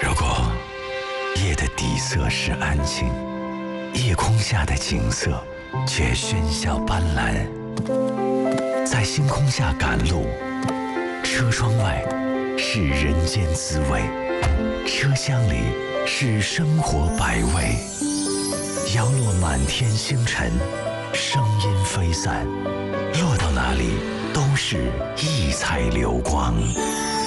如果夜的底色是安静，夜空下的景色却喧嚣斑斓。在星空下赶路，车窗外是人间滋味，车厢里是生活百味。摇落满天星辰，声音飞散，落到哪里都是异彩流光。